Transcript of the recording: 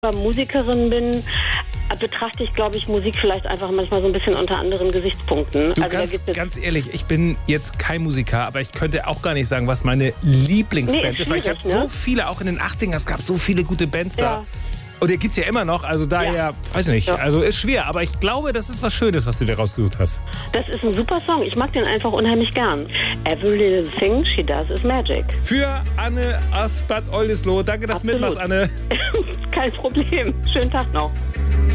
Musikerin bin, betrachte ich, glaube ich, Musik vielleicht einfach manchmal so ein bisschen unter anderen Gesichtspunkten. Du, ganz ehrlich, ich bin jetzt kein Musiker, aber ich könnte auch gar nicht sagen, was meine Lieblingsband ist. Weil ich habe so viele, auch in den 80ern, es gab so viele gute Bands da. Und die gibt es ja immer noch, also daher, weiß ich nicht, also ist schwer. Aber ich glaube, das ist was Schönes, was du dir rausgesucht hast. Das ist ein super Song, ich mag den einfach unheimlich gern. Every little thing she does is magic. Für Anne aus Bad Oldesloe, danke, dass du mitmachst, Anne. Kein Problem, schönen Tag noch.